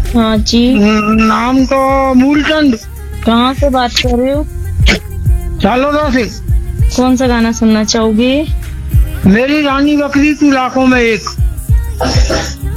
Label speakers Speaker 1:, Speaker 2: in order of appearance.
Speaker 1: हाँ जी।
Speaker 2: नाम तो मूलचंद।
Speaker 1: कहाँ से बात कर रहे हो?
Speaker 2: सालोदा से।
Speaker 1: कौन सा गाना सुनना चाहोगे?
Speaker 2: मेरी रानी बकरी तू लाखों में एक।